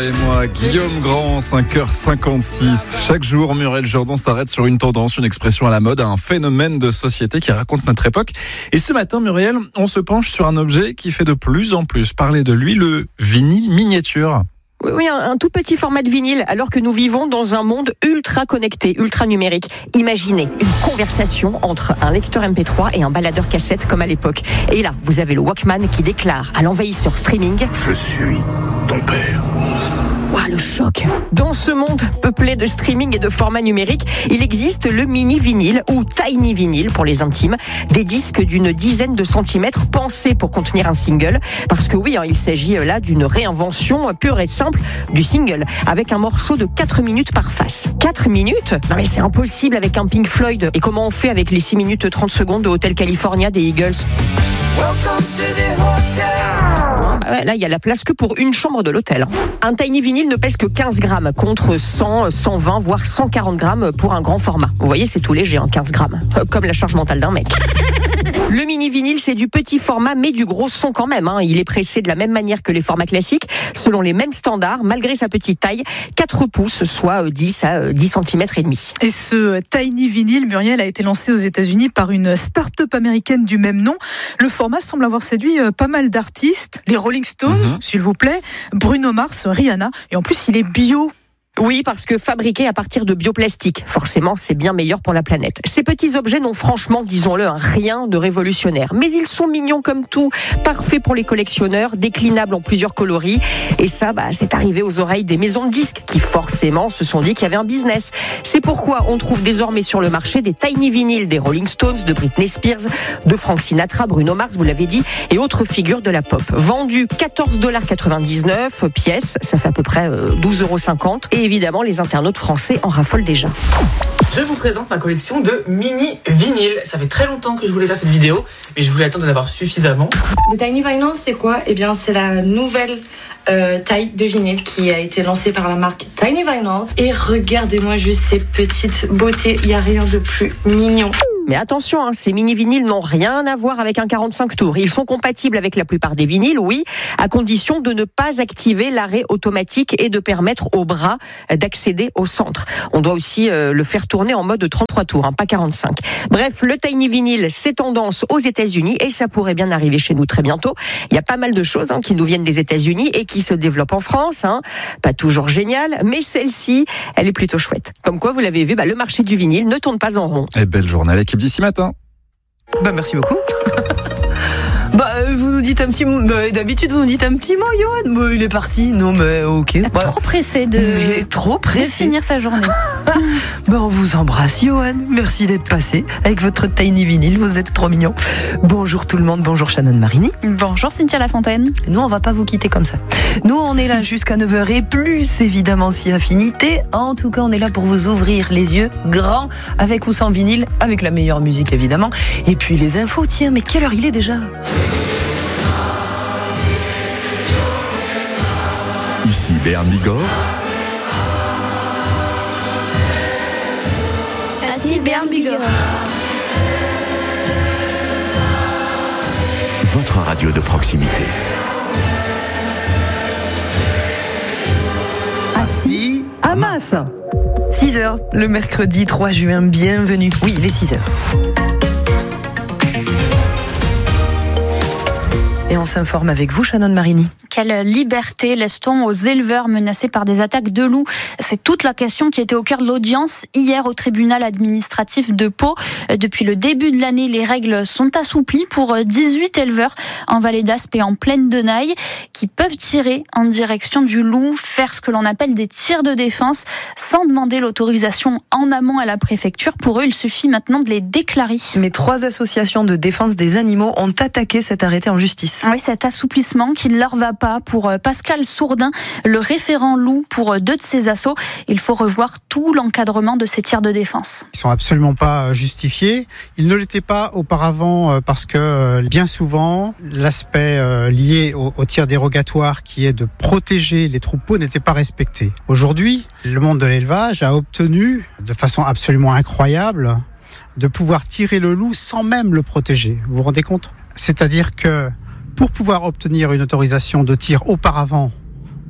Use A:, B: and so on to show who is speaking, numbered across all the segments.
A: et moi, Guillaume Grand, 5h56. Chaque jour, Muriel Jourdan s'arrête sur une tendance, une expression à la mode, un phénomène de société qui raconte notre époque. Et ce matin, Muriel, on se penche sur un objet qui fait de plus en plus parler de lui, le vinyle miniature.
B: Oui, un tout petit format de vinyle, alors que nous vivons dans un monde ultra connecté, ultra numérique. Imaginez une conversation entre un lecteur MP3 et un baladeur cassette comme à l'époque. Et là, vous avez le Walkman qui déclare à l'envahisseur streaming «
C: Je suis ton père ».
B: Ouah, le choc. Dans ce monde peuplé de streaming et de formats numériques, il existe le mini vinyle ou tiny vinyle pour les intimes, des disques d'une dizaine de centimètres pensés pour contenir un single. Parce que oui, il s'agit là d'une réinvention pure et simple du single, avec un morceau de 4 minutes par face. 4 minutes ? Non mais c'est impossible avec un Pink Floyd. Et comment on fait avec les 6 minutes 30 secondes de Hotel California des Eagles ? Welcome to the hotel. Là, il y a la place que pour une chambre de l'hôtel. Un tiny vinyle ne pèse que 15 grammes contre 100, 120, voire 140 grammes pour un grand format. Vous voyez, c'est tout léger, 15 grammes. Comme la charge mentale d'un mec. Le mini vinyle, c'est du petit format, mais du gros son quand même. Il est pressé de la même manière que les formats classiques, selon les mêmes standards, malgré sa petite taille, 4 pouces, soit 10 à 10 cm et demi.
D: Et ce tiny vinyle, Muriel, a été lancé aux États-Unis par une start-up américaine du même nom. Le format semble avoir séduit pas mal d'artistes, les Rolling Stones, s'il vous plaît, Bruno Mars, Rihanna, et en plus il est bio.
B: Oui, parce que fabriqué à partir de bioplastique, forcément, c'est bien meilleur pour la planète. Ces petits objets n'ont franchement, disons-le, rien de révolutionnaire. Mais ils sont mignons comme tout, parfaits pour les collectionneurs, déclinables en plusieurs coloris. Et ça, c'est arrivé aux oreilles des maisons de disques qui, forcément, se sont dit qu'il y avait un business. C'est pourquoi on trouve désormais sur le marché des tiny vinyles des Rolling Stones, de Britney Spears, de Frank Sinatra, Bruno Mars, vous l'avez dit, et autres figures de la pop. Vendus $14,99 pièce, ça fait à peu près 12,50 €. Et évidemment, les internautes français en raffolent déjà.
E: Je vous présente ma collection de mini vinyles. Ça fait très longtemps que je voulais faire cette vidéo, mais je voulais attendre d'en avoir suffisamment.
F: Le tiny vinyl, c'est quoi ? Eh bien, c'est la nouvelle taille de vinyle qui a été lancée par la marque Tiny Vinyl. Et regardez-moi juste ces petites beautés. Il n'y a rien de plus mignon.
B: Mais attention, ces mini-vinyles n'ont rien à voir avec un 45 tours. Ils sont compatibles avec la plupart des vinyles, oui, à condition de ne pas activer l'arrêt automatique et de permettre au bras d'accéder au centre. On doit aussi le faire tourner en mode 33 tours, pas 45. Bref, le tiny vinyle, c'est tendance aux États-Unis et ça pourrait bien arriver chez nous très bientôt. Il y a pas mal de choses qui nous viennent des États-Unis et qui se développent en France. Pas toujours génial, mais celle-ci, elle est plutôt chouette. Comme quoi, vous l'avez vu, le marché du vinyle ne tourne pas en rond.
A: Et belle journée à l'équipe d'ici matin.
G: Merci beaucoup. Vous nous dites un petit mot. D'habitude, vous nous dites un petit mot, Johan. Il est parti. Non, mais ok.
H: Trop pressé de finir sa journée.
G: On vous embrasse, Johan. Merci d'être passé avec votre tiny vinyle. Vous êtes trop mignons. Bonjour tout le monde. Bonjour Shannon Marini.
H: Bonjour Cynthia Lafontaine.
G: Nous, on va pas vous quitter comme ça. Nous, on est là jusqu'à 9h et plus, évidemment, si affinité. En tout cas, on est là pour vous ouvrir les yeux grands, avec ou sans vinyle, avec la meilleure musique, évidemment. Et puis les infos. Tiens, mais quelle heure il est déjà ?
C: Ici Béarn Bigorre.
H: Ici Béarn Bigorre.
C: Votre radio de proximité.
G: Assis à Masse. 6h, le mercredi 3 juin, bienvenue. Oui, il est 6h. Et on s'informe avec vous, Shannon Marini.
H: Quelle liberté laisse-t-on aux éleveurs menacés par des attaques de loups ? C'est toute la question qui était au cœur de l'audience hier au tribunal administratif de Pau. Depuis le début de l'année, les règles sont assouplies pour 18 éleveurs en Vallée d'Aspe et en Plaine de Naye qui peuvent tirer en direction du loup, faire ce que l'on appelle des tirs de défense sans demander l'autorisation en amont à la préfecture. Pour eux, il suffit maintenant de les déclarer.
G: Mais 3 associations de défense des animaux ont attaqué cet arrêté en justice.
H: Oui, cet assouplissement qui ne leur va pas. Pour Pascal Sourdin, le référent loup pour 2 de ces assos, il faut revoir tout l'encadrement de ces tirs de défense.
I: Ils sont absolument pas justifiés. Ils ne l'étaient pas auparavant parce que bien souvent, l'aspect lié au tir dérogatoire qui est de protéger les troupeaux n'était pas respecté. Aujourd'hui, le monde de l'élevage a obtenu de façon absolument incroyable de pouvoir tirer le loup sans même le protéger. Vous vous rendez compte ? C'est-à-dire que pour pouvoir obtenir une autorisation de tir auparavant,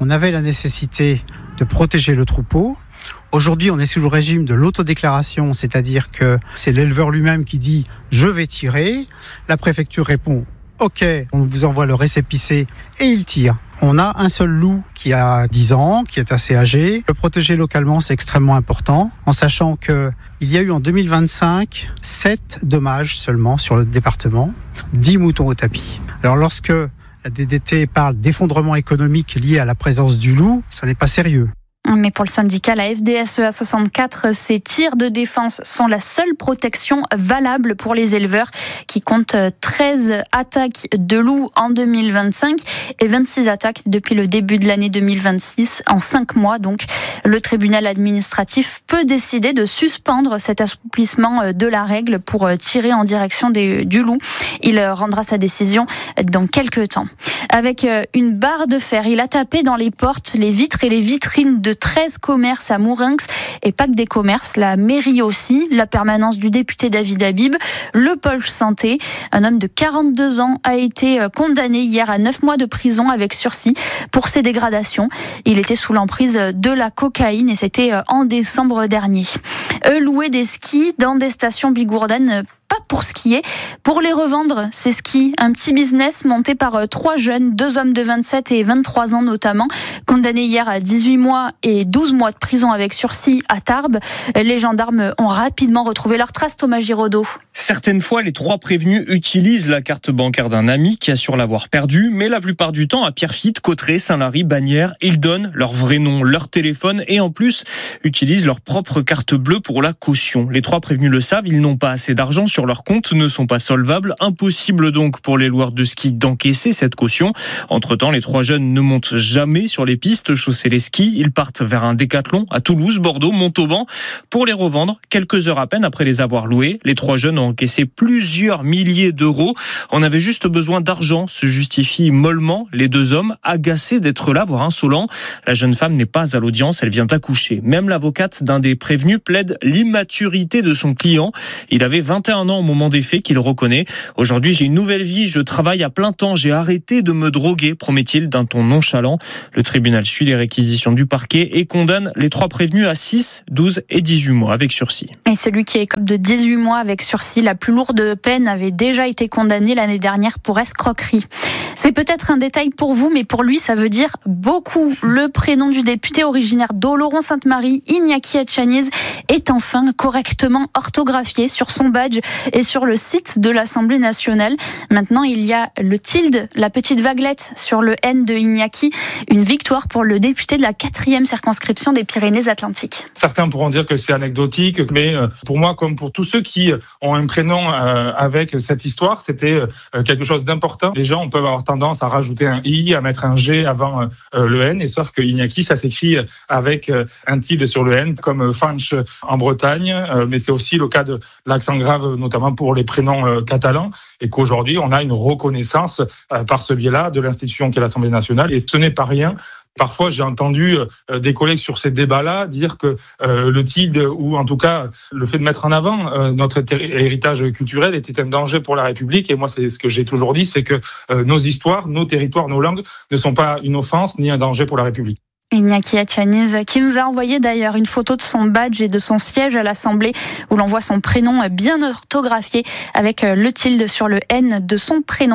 I: on avait la nécessité de protéger le troupeau. Aujourd'hui, on est sous le régime de l'autodéclaration, c'est-à-dire que c'est l'éleveur lui-même qui dit « je vais tirer ». La préfecture répond « ok, on vous envoie le récépissé » et il tire. On a un seul loup qui a 10 ans, qui est assez âgé. Le protéger localement, c'est extrêmement important, en sachant qu'il y a eu en 2025 7 dommages seulement sur le département, 10 moutons au tapis. Alors lorsque la DDT parle d'effondrement économique lié à la présence du loup, ça n'est pas sérieux.
H: Mais pour le syndicat, la FDSEA 64, ces tirs de défense sont la seule protection valable pour les éleveurs qui comptent 13 attaques de loups en 2025 et 26 attaques depuis le début de l'année 2026, en 5 mois. Donc, le tribunal administratif peut décider de suspendre cet assouplissement de la règle pour tirer en direction du loup. Il rendra sa décision dans quelques temps. Avec une barre de fer, il a tapé dans les portes, les vitres et les vitrines de 13 commerces à Mourinx et pas que des commerces, la mairie aussi, la permanence du député David Habib, le pôle santé. Un homme de 42 ans a été condamné hier à 9 mois de prison avec sursis pour ses dégradations. Il était sous l'emprise de la cocaïne et c'était en décembre dernier. Louer des skis dans des stations bigourdanes, pas pour skier, pour les revendre, ces skis. Un petit business monté par 3 jeunes, 2 hommes de 27 et 23 ans notamment, condamnés hier à 18 mois et 12 mois de prison avec sursis à Tarbes. Les gendarmes ont rapidement retrouvé leurs traces, Thomas Giraudot.
J: Certaines fois, les 3 prévenus utilisent la carte bancaire d'un ami qui assure l'avoir perdue, mais la plupart du temps, à Pierrefitte, Cauterets, Saint-Lary, Bagnères, ils donnent leur vrai nom, leur téléphone et en plus, utilisent leur propre carte bleue pour la caution. Les 3 prévenus le savent, ils n'ont pas assez d'argent sur leur compte, ne sont pas solvables. Impossible donc pour les loueurs de ski d'encaisser cette caution. Entre-temps, les 3 jeunes ne montent jamais sur les pistes, chausser les skis. Ils partent vers un décathlon à Toulouse, Bordeaux, Montauban pour les revendre quelques heures à peine après les avoir loués. Les 3 jeunes ont encaissé plusieurs milliers d'euros. On avait juste besoin d'argent, se justifient mollement les 2 hommes, agacés d'être là, voire insolents. La jeune femme n'est pas à l'audience, elle vient d'accoucher. Même l'avocate d'un des prévenus plaide l'immaturité de son client. Il avait 21 ans au moment des faits, qu'il reconnaît. Aujourd'hui, j'ai une nouvelle vie, je travaille à plein temps, j'ai arrêté de me droguer, promet-il d'un ton nonchalant. Le tribunal suit les réquisitions du parquet et condamne les 3 prévenus à 6, 12 et 18 mois avec sursis.
H: Et celui qui écope de 18 mois avec sursis, la plus lourde peine, avait déjà été condamné l'année dernière pour escroquerie. C'est peut-être un détail pour vous, mais pour lui, ça veut dire beaucoup. Le prénom du député originaire d'Oloron-Sainte-Marie, Iñaki Etxaniz, est enfin correctement orthographié sur son badge et sur le site de l'Assemblée nationale. Maintenant, il y a le tilde, la petite vaguelette sur le N de Iñaki. Une victoire pour le député de la 4e circonscription des Pyrénées-Atlantiques.
K: Certains pourront dire que c'est anecdotique, mais pour moi, comme pour tous ceux qui ont un prénom avec cette histoire, c'était quelque chose d'important. Les gens peuvent avoir tendance à rajouter un I, à mettre un G avant le N, et sauf que Iñaki, ça s'écrit avec un tilde sur le N, comme Fanch en Bretagne, mais c'est aussi le cas de l'accent grave, notamment pour les prénoms catalans, et qu'aujourd'hui, on a une reconnaissance par ce biais-là de l'institution qu'est l'Assemblée nationale, et ce n'est pas rien. Parfois, j'ai entendu des collègues sur ces débats-là dire que le tilde, ou en tout cas le fait de mettre en avant notre héritage culturel était un danger pour la République. Et moi, c'est ce que j'ai toujours dit, c'est que nos histoires, nos territoires, nos langues ne sont pas une offense ni un danger pour la République.
H: Iñaki Etxaniz, qui nous a envoyé d'ailleurs une photo de son badge et de son siège à l'Assemblée, où l'on voit son prénom bien orthographié avec le tilde sur le N de son prénom.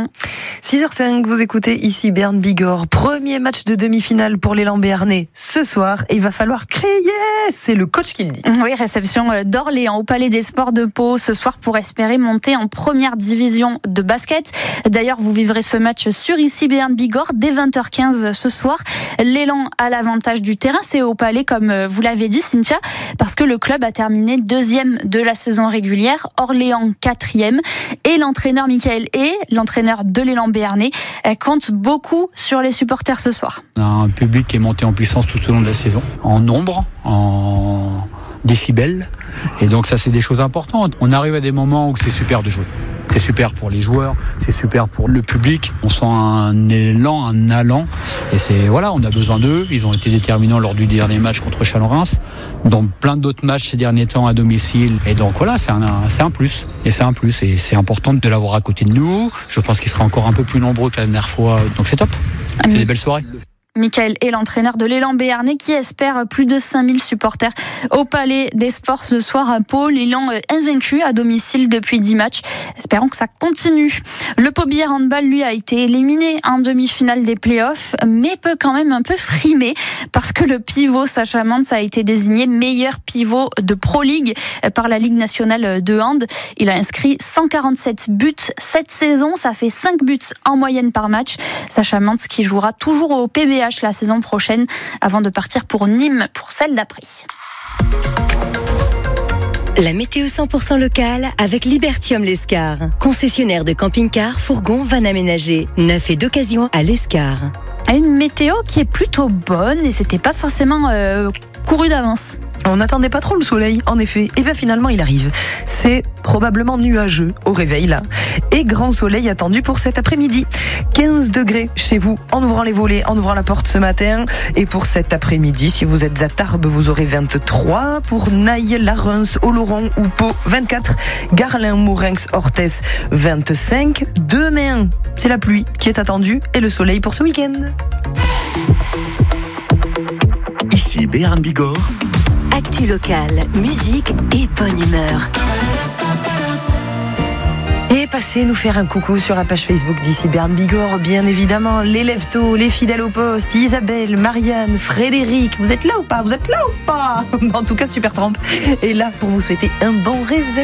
G: 6h05, vous écoutez ici Bern Bigorre. Premier match de demi-finale pour l'élan béarnais ce soir. Et il va falloir crier, c'est le coach qui le dit.
H: Oui, réception d'Orléans au Palais des Sports de Pau ce soir pour espérer monter en première division de basket. D'ailleurs, vous vivrez ce match sur ici Bern Bigorre dès 20h15 ce soir. L'élan à l'avantage du terrain, c'est au Palais, comme vous l'avez dit, Cynthia, parce que le club a terminé 2e de la saison régulière, Orléans 4e, et l'entraîneur Michael Hay, l'entraîneur de l'élan béarnais, compte beaucoup sur les supporters ce soir.
L: On a un public qui est monté en puissance tout au long de la saison, en nombre, en décibels, et donc ça c'est des choses importantes. On arrive à des moments où c'est super de jouer. C'est super pour les joueurs, c'est super pour le public. On sent un élan, un allant. Et c'est, voilà, on a besoin d'eux. Ils ont été déterminants lors du dernier match contre Chalon-Reims. Dans plein d'autres matchs ces derniers temps à domicile. Et donc voilà, c'est un plus. Et c'est un plus. Et c'est important de l'avoir à côté de nous. Je pense qu'il sera encore un peu plus nombreux que la dernière fois. Donc c'est top. C'est des belles soirées.
H: Michael est l'entraîneur de l'élan béarnais qui espère plus de 5000 supporters au Palais des Sports ce soir à Pau. L'élan invaincu à domicile depuis 10 matchs. Espérons que ça continue. Le Pau Bière Handball, lui, a été éliminé en demi-finale des playoffs, mais peut quand même un peu frimer parce que le pivot Sacha Mantz a été désigné meilleur pivot de Pro League par la Ligue nationale de hand. Il a inscrit 147 buts cette saison. Ça fait 5 buts en moyenne par match. Sacha Mantz qui jouera toujours au PBH la saison prochaine avant de partir pour Nîmes pour celle d'après.
M: La météo 100% locale avec Libertium l'Escar. Concessionnaire de camping-car, fourgon, van aménagé. Neuf et d'occasion à l'Escar.
H: Une météo qui est plutôt bonne et c'était pas forcément couru d'avance.
G: On n'attendait pas trop le soleil, en effet. Et bien finalement, il arrive. C'est probablement nuageux au réveil, là. Et grand soleil attendu pour cet après-midi. 15 degrés chez vous, en ouvrant les volets, en ouvrant la porte ce matin. Et pour cet après-midi, si vous êtes à Tarbes, vous aurez 23. Pour Naï, Larens, Oloron ou Pau, 24. Garlin, Mourinx, Orthez, 25. Demain, c'est la pluie qui est attendue et le soleil pour ce week-end.
C: Ici Béarn Bigorre.
M: Actu locale, musique et bonne humeur.
G: Et passez nous faire un coucou sur la page Facebook d'ici Béarn Bigorre, bien évidemment. Les lève-tôt, les fidèles au poste, Isabelle, Marianne, Frédéric. Vous êtes là ou pas ? En tout cas, Super Tramp est là pour vous souhaiter un bon réveil.